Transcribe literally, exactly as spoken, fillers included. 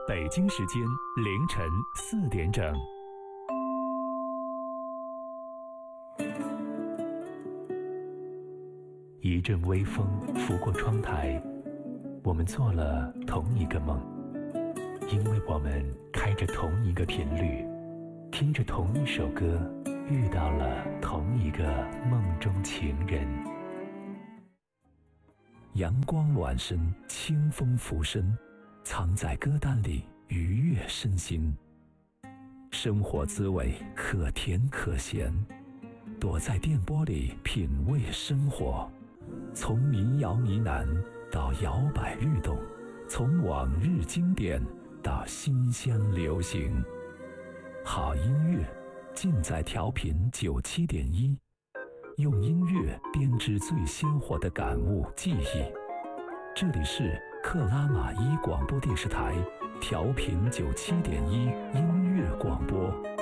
北京时间凌晨四点整。一阵微风拂过窗台，我们做了同一个梦，因为我们开着同一个频率，听着同一首歌，遇到了同一个梦中情人。阳光暖身，清风拂身，藏在歌单里愉悦身心。生活滋味可甜可咸，躲在电波里品味生活。从民谣呢喃到摇摆律动，从往日经典到新鲜流行，好音乐尽在调频九七点一，用音乐编织最鲜活的感悟记忆。这里是克拉玛依广播电视台调频九七点一音乐广播。